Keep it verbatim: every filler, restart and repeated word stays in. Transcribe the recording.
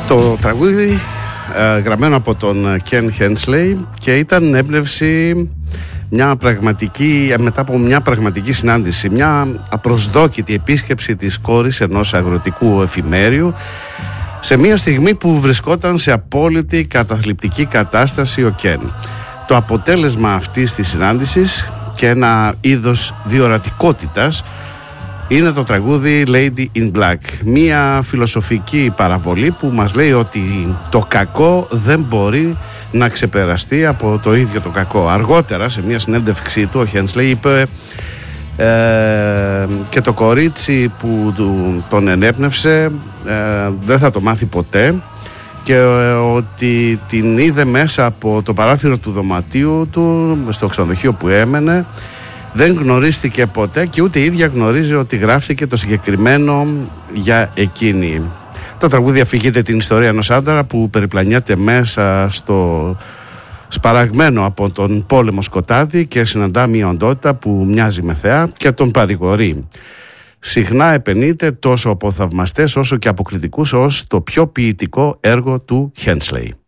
Το τραγούδι ε, γραμμένο από τον Ken Hensley και ήταν έμπνευση μια πραγματική, μετά από μια πραγματική συνάντηση, μια απροσδόκητη επίσκεψη της κόρης ενός αγροτικού εφημέριου σε μια στιγμή που βρισκόταν σε απόλυτη καταθλιπτική κατάσταση ο Ken. Το αποτέλεσμα αυτής της συνάντησης και ένα είδος διορατικότητας είναι το τραγούδι Lady in Black, μια φιλοσοφική παραβολή που μας λέει ότι το κακό δεν μπορεί να ξεπεραστεί από το ίδιο το κακό. Αργότερα σε μια συνέντευξή του ο Hensley είπε ε, και το κορίτσι που του, τον ενέπνευσε ε, δεν θα το μάθει ποτέ και ε, ότι την είδε μέσα από το παράθυρο του δωματίου του στο ξενοδοχείο που έμενε. Δεν γνωρίστηκε ποτέ και ούτε η ίδια γνωρίζει ότι γράφτηκε το συγκεκριμένο για εκείνη. Το τραγούδι αφηγείται την ιστορία ενός άντρα που περιπλανιέται μέσα στο σπαραγμένο από τον πόλεμο σκοτάδι και συναντά μια οντότητα που μοιάζει με θεά και τον παρηγορεί. Συχνά επενείται τόσο από θαυμαστές όσο και από κριτικούς ως το πιο ποιητικό έργο του Hensley.